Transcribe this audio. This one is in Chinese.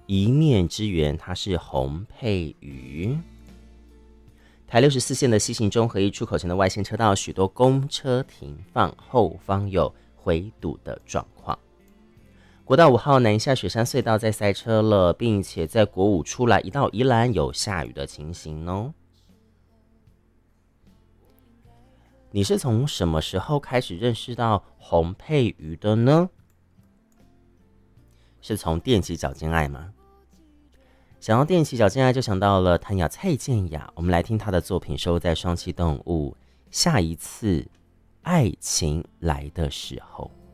一面之缘，它是洪佩瑜。台64线的西行中和一出口前的外线车道，许多公车停放，后方有回堵的状况。国道5号南下雪山隧道在塞车了，并且在国5出来一到宜兰有下雨的情形哦。你是从什么时候开始认识到洪佩瑜的呢？是从踮起脚尖爱吗？想要踮起脚尖爱，就想到了谭雅蔡健雅。我们来听她的作品，收在双栖动物下一次爱情来的时候。